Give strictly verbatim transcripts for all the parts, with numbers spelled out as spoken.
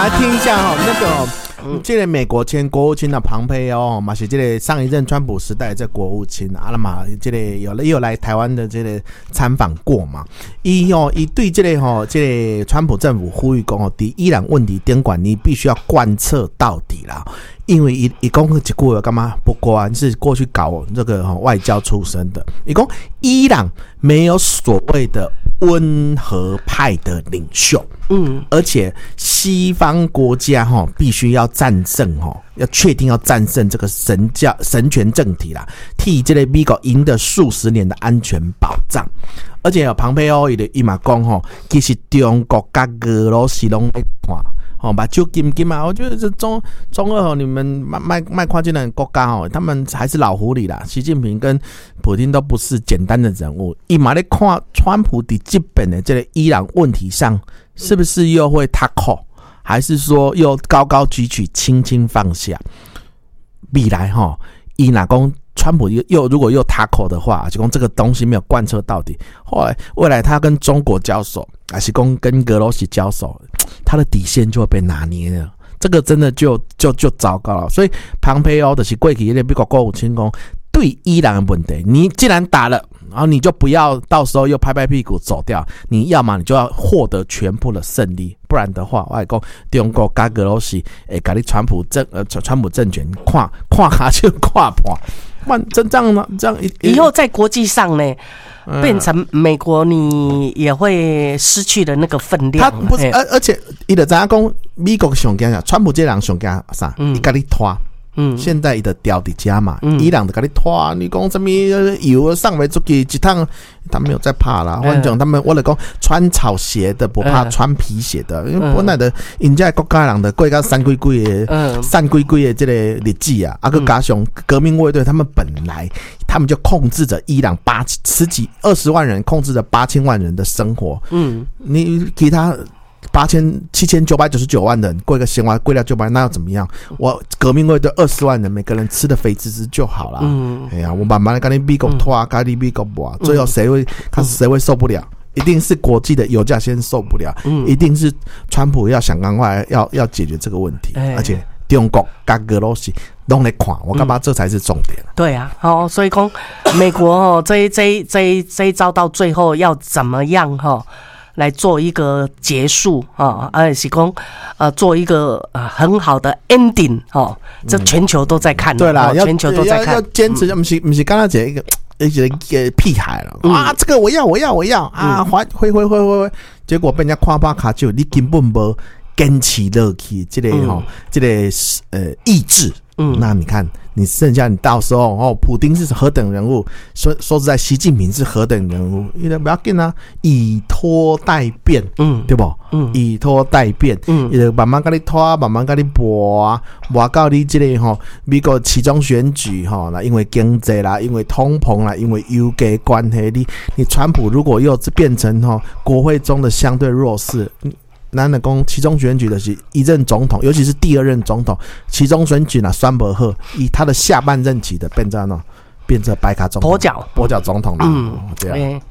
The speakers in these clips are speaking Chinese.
来听一下哈、哦，那个、哦。嗯，这个美国前国务卿的庞培欧嘛，是这个上一任川普时代这国务卿啊，那嘛，这个有了又来台湾的这个参访过嘛。伊哦，伊对这个吼、哦，这个川普政府呼吁讲哦，对伊朗问题监管你必须要贯彻到底啦。因为伊伊讲一句话干嘛？不管是过去搞这个、哦、外交出身的，伊讲伊朗没有所谓的温和派的领袖，嗯，而且西方国家哈、哦、必须要战胜哈、哦，要确定要战胜这个神教神权政体啦，替这个美国赢得数十年的安全保障。而且庞培欧伊的伊嘛讲吼，其实中国甲俄罗斯拢在看。哦，把就金金嘛，我觉得这中中俄你们卖卖跨境的国家哦，他们还是老狐狸啦。习近平跟普丁都不是简单的人物。伊嘛咧看川普的基本的这个伊朗问题上，是不是又会踏口，还是说又高高举起，轻轻放下？未来哈，伊哪公川普又又如果又踏口的话，就讲这个东西没有贯彻到底，后来未来他跟中国交手，还是跟跟俄罗斯交手，他的底线就会被拿捏了。这个真的就就就糟糕了。所以庞培欧就是过去那个美国国务卿讲，对伊朗的问题，你既然打了，然后你就不要到时候又拍拍屁股走掉，你要么你就要获得全部的胜利，不然的话，我来讲中国跟俄罗斯会把你川普政呃川普政权看看下就看破。不然真这样呢？这样以后在国际上呢，变成美国，你也会失去了那个分量。 他不是，而而且伊就知影讲，美国上惊啥？川普这人上惊啥？伊甲你拖。嗯，现在伊就掉伫家嘛，嗯、伊朗就甲你拖，你讲什么油上袂出去一趟，他没有在怕啦。反正他们我来讲，穿草鞋的不怕穿皮鞋的，因为本来的人家国家人的过到三几几的、三几几的这个日子啊，啊个加上革命卫队，他们本来他们就控制着伊朗八十几二十万人，控制着八千万人的生活。嗯，你其他。八千七千九百九十九万人过一个闲话，过了九百，那要怎么样？我革命卫队二十万人，每个人吃的肥滋滋就好了。嗯，哎呀，我慢慢的跟你美国拖，跟你美国磨，最后谁会看谁会受不了？一定是国际的油价先受不了，嗯、一定是川普要想赶快要要解决这个问题，欸、而且中国跟俄罗斯都来看，我干嘛这才是重点？ 嗯、对啊，哦，所以讲美国哦，这一这一这一这一招到最后要怎么样哈？哦来做一个结束啊，而是讲呃做一个呃很好的 ending 哦，这全球都在看， 对啦， 全球都在看， 要坚持，不是不是刚刚讲一个一个一个屁孩了啊，这个我要我要我要啊，还挥挥挥挥挥，结果被人家夸巴卡就你根本无坚持落去，这个哈这个呃意志，嗯，那你看。你剩下你到时候哦，普丁是何等人物？说说实在，习近平是何等人物？因为不要紧啊，以拖代变，嗯，对不？嗯，以拖代变，嗯，伊就慢慢跟你拖，慢慢跟你磨啊，磨到你这个吼，美国期中选举吼，那因为经济啦，因为通膨啦，因为油价关系，你你川普如果又变成吼国会中的相对弱势。咱的讲，其中选举的是一任总统，尤其是第二任总统，其中选举呢，酸伯赫以他的下半任期的变成呢，变成白卡总统，跛脚跛脚总统了，嗯，这样。欸、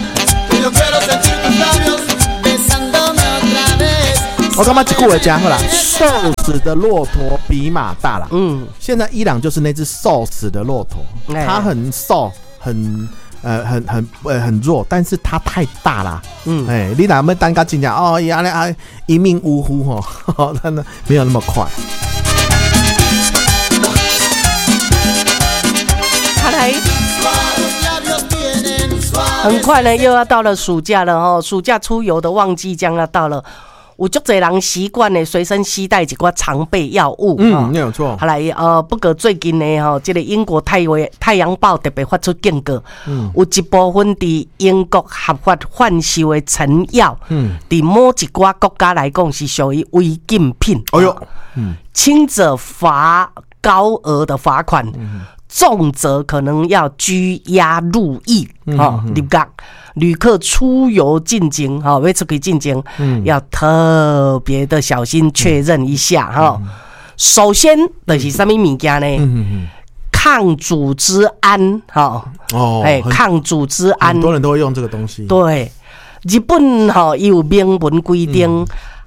我干嘛一句话讲好啦，瘦死的骆驼比马大啦。嗯，现在伊朗就是那只瘦死的骆驼，它很瘦，很。呃，很很呃很弱，但是它太大啦。嗯，哎、欸，你哪么单个进讲哦，呀嘞啊，一命呜呼哈，真的没有那么快。 看来很快呢，又要到了暑假了哈，暑假出游的旺季将要到了。有足侪人习惯呢，随身携带一寡常备药物。 嗯，没有错。 后来呃，不过最近呢，哈，这个英国太太阳报特别发出警告，嗯，有一部分伫英国合法贩售的成药，嗯，伫某一寡国家来讲是属于违禁品。哎呦，嗯，轻者罚高额的罚款。嗯，重则可能要拘押入狱，哈、嗯，入监。旅客出游进京，哈，要出去进京，嗯，要特别的小心，确认一下，哈、嗯。首先，就是什么物件呢？嗯嗯、抗组织胺，哈，哦，哎，抗组织胺， 很多人都会用这个东西。 对，日本哈有明文规定。嗯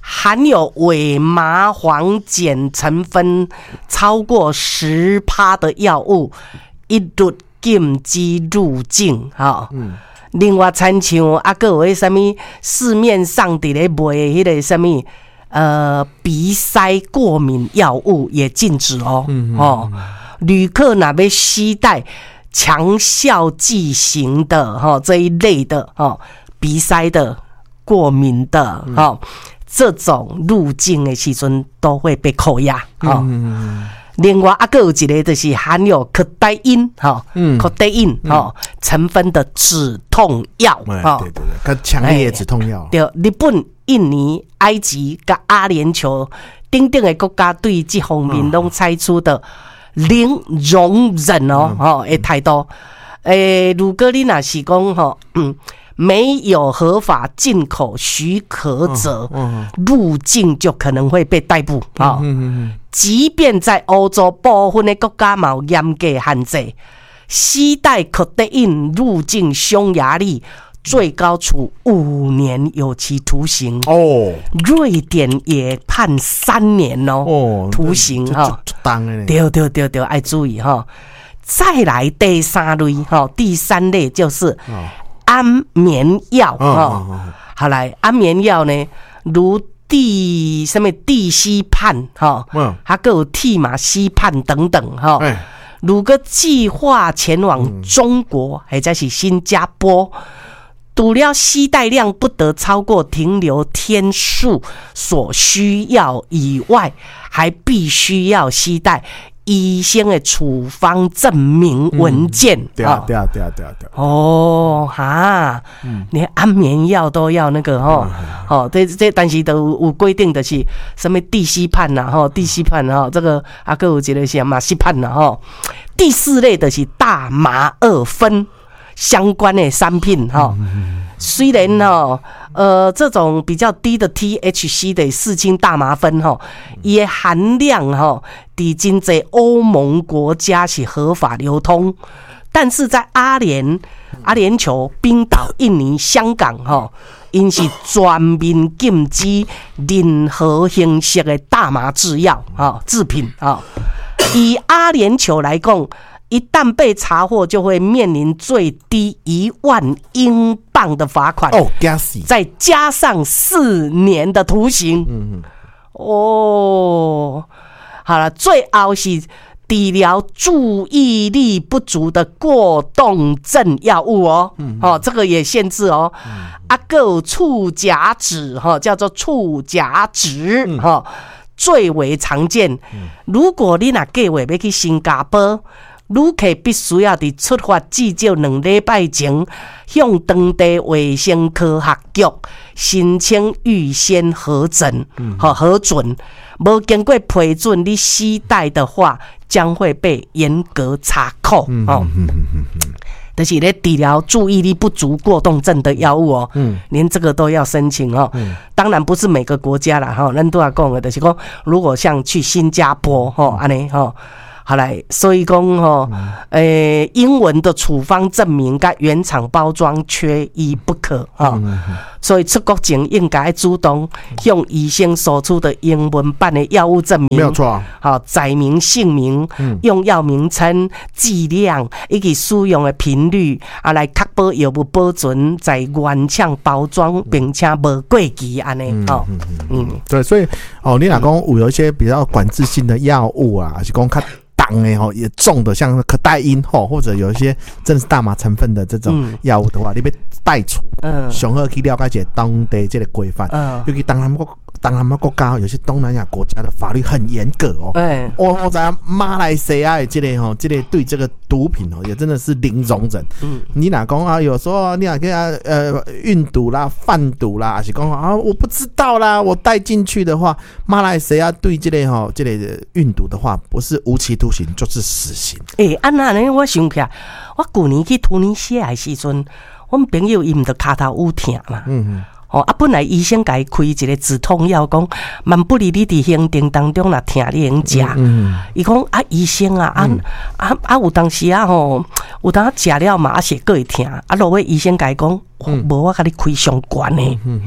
含有伪麻黄碱成分超过十趴的药物，一律禁止入境。哈、嗯，另外，参像啊，个有迄什么市面上伫咧卖的迄个什么呃鼻塞过敏药物也禁止哦。嗯、哦，旅客若要携带强效剂型的哈、哦、这一类的哦，鼻塞的、过敏的哈、哦，这种入境的时阵都会被扣押。哦嗯、另外啊，还有一个就是含有可待因哈，可待因哈成分的止痛药。 哦、对对对，更强烈的止痛药。 对，日本、印尼、埃及跟阿联酋等等的国家对这方面都采取的。零容忍哦，哦，诶，态度，诶，如果你若是讲吼，嗯，没有合法进口许可者，入境就可能会被逮捕啊。即便在欧洲部分的国家嘛有严格限制，携带可待因入境匈牙利。最高处五年有期徒刑哦，瑞典也判三年哦，哦徒刑哈，对对对对，爱注意哈。再来第三类哈，第三类就是安眠药哈。好来，安眠药呢，如地什么地西泮哈，还有替马西泮等等哈。如果计划前往中国或者是新加坡。除了携带量不得超过停留天数所需要以外，还必须要携带医生的处方证明文件。嗯、 对啊，对啊，对啊，对啊，对啊。 哦，哈，嗯、连安眠药都要那个哦，嗯、哦，这这但是都有有规定的是什么地西泮呐，哈，地西泮哈，这个啊，还有一个是马西泮呐，哈。第四类的是大麻二酚。相关的产品哈，虽然哈呃这种比较低的 T H C 的四氢大麻酚哈，也含量哈，已经在欧盟国家是合法流通，但是在阿联、阿联酋、冰岛、印尼、香港哈，因是全面禁止任何形式的大麻制药哈制品啊。以阿联酋来讲。一旦被查获，就会面临最低一万英镑的罚款哦，加死， 再加上四年的徒刑。嗯哦，好了，最后是治疗注意力不足的过动症药物哦，嗯、哦，这个也限制哦。嗯、啊，还有触甲酯哈，叫做触甲酯哈、嗯，最为常见。嗯、如果你若计划要去新加坡。旅客必须要在出发至少两礼拜前，向当地卫生科学局申請預先核准和核准，沒經過批准你攜帶的話，將會被嚴格查扣。嗯哦嗯嗯嗯嗯就是咧治療注意力不足過動症的藥物哦，嗯，連這個都要申請哦。嗯、當然不是每個國家啦，哈，咱都要講的，就是講如果像去新加坡，哈，安尼哈。好来，所以講吼，誒，英文的處方證明跟原廠包裝缺一不可哈、嗯。所以出國前應該主動向醫生索出的英文版的藥物證明， 沒有錯。 好，載明姓名、嗯、用藥名稱、劑量以及使用的頻率，啊，來確保藥物保存在原廠包裝，並且無過期安尼哦。嗯嗯嗯，對，所以哦，你若講有一些比較管制性的藥物啊，還是講較重的吼，也重的像可待因吼，或者有一些真的是大麻成分的这种药物的话，嗯、你被带出，嗯，上好去了解一下当地这个规范，嗯，尤其当他们国当他们国家有些东南亚国家的法律很严格哦，哎，我我在马来西亚的这类吼，这类对这个毒品哦，也真的是零容忍。嗯，你哪讲啊？有时候你哪跟他呃运毒啦、贩毒啦，还是讲啊我不知道啦，我带进去的话，马来西亚对这类吼这类的运毒的话，不是无期徒刑就是死刑。 诶、欸，安那呢？我想起来，我旧年去突尼西亚的时阵，我们朋友伊毋就骹头有疼嘛。嗯嗯。哦，啊，本来医生甲伊开一个止痛药，讲万不利你伫行程当中若疼，你用食。嗯。伊讲啊，医生啊，啊、嗯、啊啊，有当时啊吼，有当食了嘛，啊是佫会疼。啊，落尾医生甲伊讲，无、嗯、我甲你开上悬的。嗯嗯。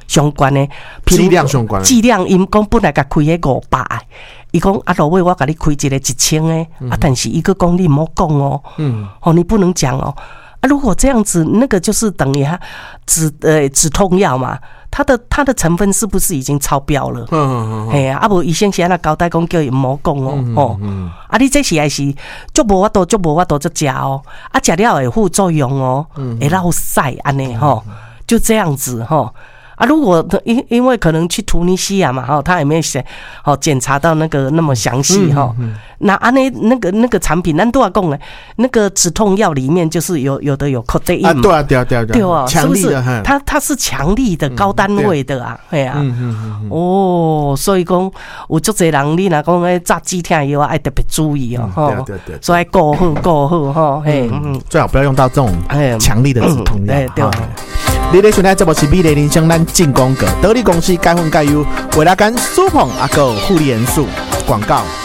相关的， 剂量相关的， 剂量因讲本来甲开迄五百的，伊讲啊，老尾我甲你开一个一千的，嗯、啊，但是一个讲你唔好讲哦，嗯，哦，你不能讲哦，啊，如果这样子，那个就是等于它止呃止痛药嘛。它的它的成分是不是已经超标了？嗯嗯嗯，嘿啊，啊无医生是安那交代讲叫伊唔好讲哦，哦，啊你这是还是足无法度，足无法度就食哦，啊食了会副作用哦，会落晒安尼吼，就这样子吼。啊，如果因因为可能去突尼西亚嘛，哈，他也没有写，哦，检查到那个那么详细哈。嗯嗯、那啊那那个那个产品，咱都要讲嘞，那个止痛药里面就是有有的有 codeine 啊，对啊对啊对啊对啊， 强力的， 是它它是强力的高单位的啊，对啊，嗯嗯嗯哦，所以讲有足侪人，你若讲诶炸止痛药啊，爱特别注意哦，哈、嗯，对对对，所以顾好顾好哈，嘿， 嗯，最好不要用到这种强力的止痛药， 对对。 你咧现在这部是美丽人生咱进广告，得力公司改混改优，为了跟苏鹏阿哥护理元素广告。